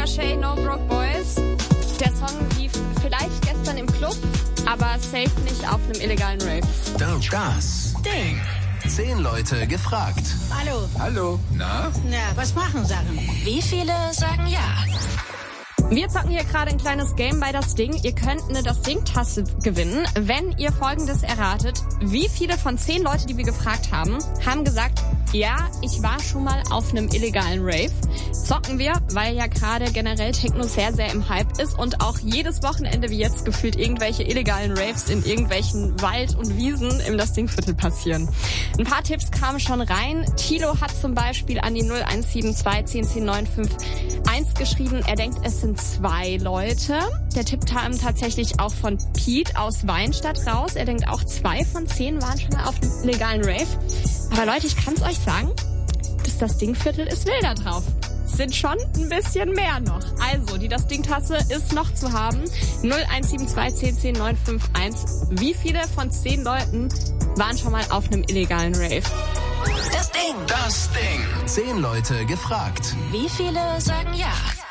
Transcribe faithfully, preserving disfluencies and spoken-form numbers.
Shay, No Broke Boys. Der Song lief vielleicht gestern im Club, aber safe nicht auf einem illegalen Rave. Das Ding. Zehn Leute gefragt. Hallo. Hallo. Na? Na, was machen Sachen? Wie viele sagen ja? Wir zocken hier gerade ein kleines Game bei Das Ding. Ihr könnt eine Das Ding-Tasse gewinnen, wenn ihr Folgendes erratet. Wie viele von zehn Leute, die wir gefragt haben, haben gesagt, ja, ich war schon mal auf einem illegalen Rave. Zocken wir, weil ja gerade generell Techno sehr, sehr im Hype ist und auch jedes Wochenende wie jetzt gefühlt irgendwelche illegalen Raves in irgendwelchen Wald- und Wiesen im Das Ding-Viertel passieren. Ein paar Tipps kamen schon rein. Tilo hat zum Beispiel an die null eins sieben zwei eins null zehn neun fünf eins geschrieben. Er denkt, es sind zwei Leute. Der Tipp kam tatsächlich auch von Pete aus Weinstadt raus. Er denkt auch, zwei von zehn waren schon mal auf einem illegalen Rave. Aber Leute, ich kann es euch sagen, das Das Ding-Viertel ist wilder drauf. Es sind schon ein bisschen mehr noch. Also, die Das Ding-Tasse ist noch zu haben. null eins sieben zwei eins null zehn neun fünf eins. Wie viele von zehn Leuten waren schon mal auf einem illegalen Rave? Das Ding. Das Ding. Zehn Leute gefragt. Wie viele sagen ja?